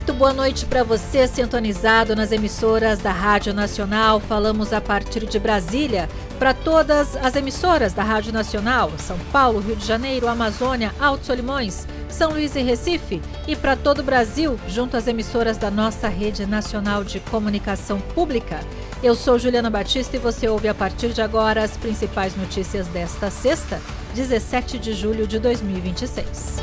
Muito boa noite para você, sintonizado nas emissoras da Rádio Nacional. Falamos a partir de Brasília para todas as emissoras da Rádio Nacional, São Paulo, Rio de Janeiro, Amazônia, Alto Solimões, São Luís e Recife, e para todo o Brasil, junto às emissoras da nossa Rede Nacional de Comunicação Pública. Eu sou Juliana Batista e você ouve a partir de agora as principais notícias desta sexta, 17 de julho de 2026.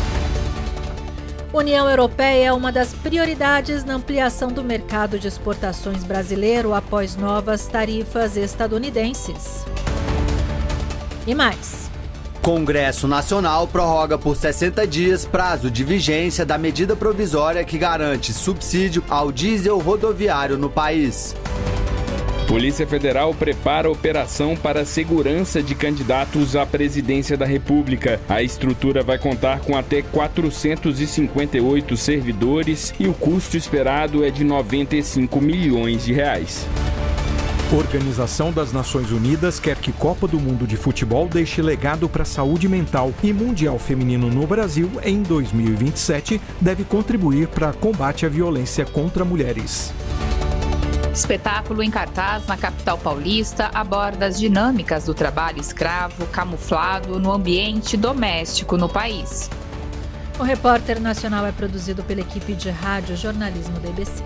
União Europeia é uma das prioridades na ampliação do mercado de exportações brasileiro após novas tarifas estadunidenses. E mais. Congresso Nacional prorroga por 60 dias prazo de vigência da medida provisória que garante subsídio ao diesel rodoviário no país. Polícia Federal prepara operação para a segurança de candidatos à presidência da República. A estrutura vai contar com até 458 servidores e o custo esperado é de 95 milhões de reais. Organização das Nações Unidas quer que Copa do Mundo de Futebol deixe legado para a saúde mental e Mundial Feminino no Brasil, em 2027, deve contribuir para o combate à violência contra mulheres. Espetáculo em cartaz na capital paulista aborda as dinâmicas do trabalho escravo camuflado no ambiente doméstico no país. O Repórter Nacional é produzido pela equipe de rádio jornalismo da EBC.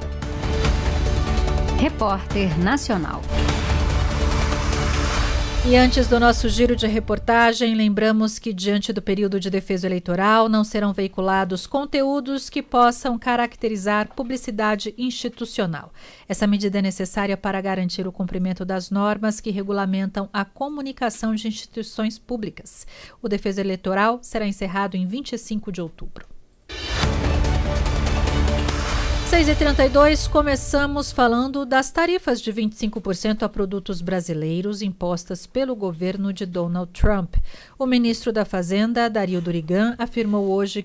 Repórter Nacional. E antes do nosso giro de reportagem, lembramos que, diante do período de defesa eleitoral, não serão veiculados conteúdos que possam caracterizar publicidade institucional. Essa medida é necessária para garantir o cumprimento das normas que regulamentam a comunicação de instituições públicas. O defesa eleitoral será encerrado em 25 de outubro. 6h32, começamos falando das tarifas de 25% a produtos brasileiros impostas pelo governo de Donald Trump. O ministro da Fazenda, Dario Durigan, afirmou hoje